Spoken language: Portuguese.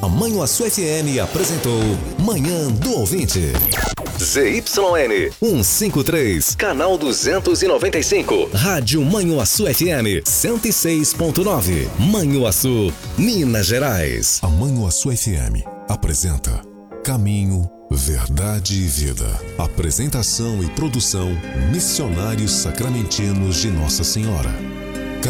A Manhuaçu FM apresentou Manhã do Ouvinte. ZYN 153, canal 295, Rádio Manhuaçu FM 106.9, Manhuaçu, Minas Gerais. A Manhuaçu FM apresenta Caminho, Verdade e Vida. Apresentação e produção: Missionários Sacramentinos de Nossa Senhora.